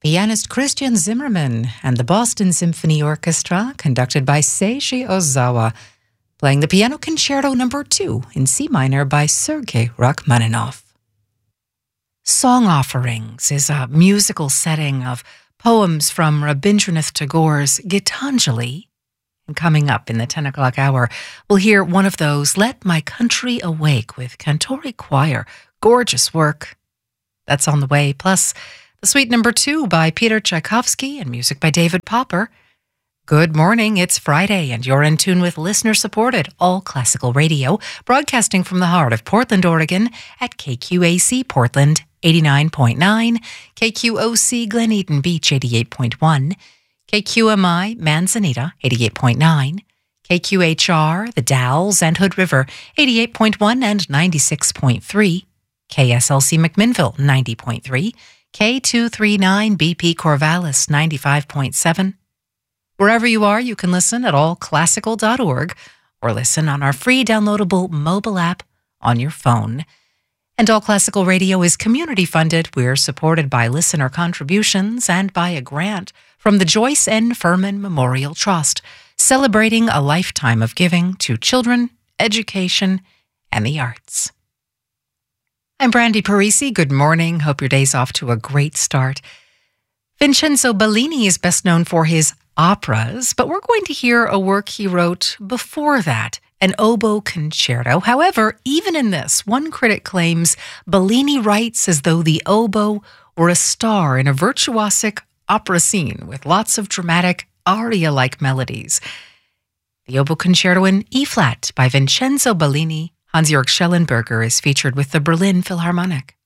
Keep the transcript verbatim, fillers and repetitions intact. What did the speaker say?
Pianist Christian Zimmerman and the Boston Symphony Orchestra, conducted by Seiji Ozawa, playing the Piano Concerto Number two in C minor by Sergei Rachmaninoff. Song Offerings is a musical setting of poems from Rabindranath Tagore's Gitanjali. And coming up in the ten o'clock hour, we'll hear one of those, Let My Country Awake, with Cantori Choir. Gorgeous work. That's on the way. Plus, the Suite Number two by Peter Tchaikovsky and music by David Popper. Good morning, it's Friday, and you're in tune with listener-supported All Classical Radio, broadcasting from the heart of Portland, Oregon, at K Q A C Portland eighty-nine point nine, K Q O C Glen Eden Beach eighty-eight point one, K Q M I Manzanita eighty-eight point nine, K Q H R The Dalles and Hood River eighty-eight point one and ninety-six point three, K S L C McMinnville ninety point three, K two thirty-nine B P Corvallis ninety-five point seven. Wherever you are, you can listen at all classical dot org or listen on our free downloadable mobile app on your phone. And All Classical Radio is community funded. We're supported by listener contributions and by a grant from the Joyce N. Furman Memorial Trust, celebrating a lifetime of giving to children, education, and the arts. I'm Brandy Parisi. Good morning. Hope your day's off to a great start. Vincenzo Bellini is best known for his operas, but we're going to hear a work he wrote before that, an oboe concerto. However, even in this, one critic claims Bellini writes as though the oboe were a star in a virtuosic opera scene with lots of dramatic aria-like melodies. The oboe concerto in E-flat by Vincenzo Bellini, Hans-Jörg Schellenberger, is featured with the Berlin Philharmonic.